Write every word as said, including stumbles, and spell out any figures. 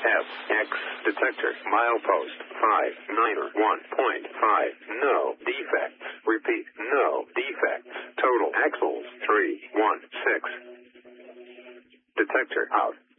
F X detector milepost five nine one point five. No defects. Repeat, no defects. Total axles three one six. Detector out.